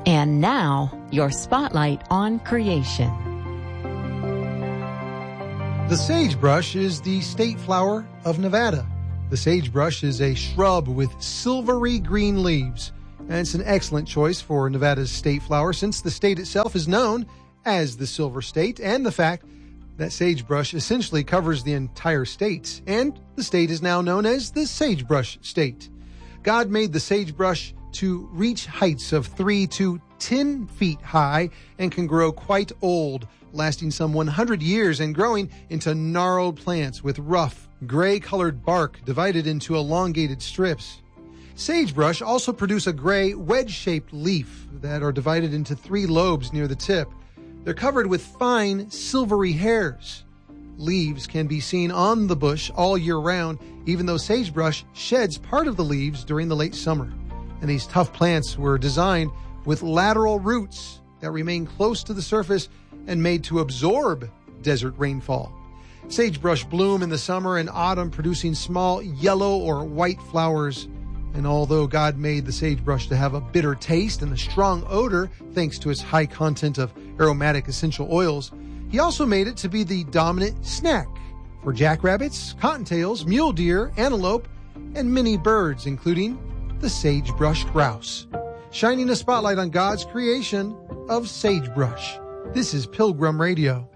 And now, your spotlight on creation. The sagebrush is the state flower of Nevada. The sagebrush is a shrub with silvery green leaves, and it's an excellent choice for Nevada's state flower since the state itself is known as the Silver State, and the fact that sagebrush essentially covers the entire state, and the state is now known as the Sagebrush State. God made the sagebrush to reach heights of 3 to 10 feet high and can grow quite old, lasting some 100 years and growing into gnarled plants with rough, gray-colored bark divided into elongated strips. Sagebrush also produce a gray, wedge-shaped leaf that are divided into 3 lobes near the tip. They're covered with fine, silvery hairs. Leaves can be seen on the bush all year round, even though sagebrush sheds part of the leaves during the late summer. And these tough plants were designed with lateral roots that remain close to the surface and made to absorb desert rainfall. Sagebrush bloom in the summer and autumn, producing small yellow or white flowers. And although God made the sagebrush to have a bitter taste and a strong odor, thanks to its high content of aromatic essential oils, he also made it to be the dominant snack for jackrabbits, cottontails, mule deer, antelope, and many birds, including the sagebrush grouse. Shining a spotlight on God's creation of sagebrush. This is Pilgrim Radio.